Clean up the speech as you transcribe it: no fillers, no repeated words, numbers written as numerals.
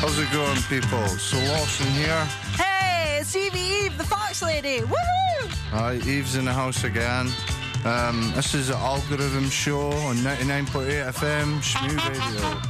How's it going, people? So Lawson here. Hey, it's Evie Eve, the Fox Lady. Woohoo! Alright, Eve's in the house again. This is the Algorithm Show on 99.8 FM, Shmoo Radio.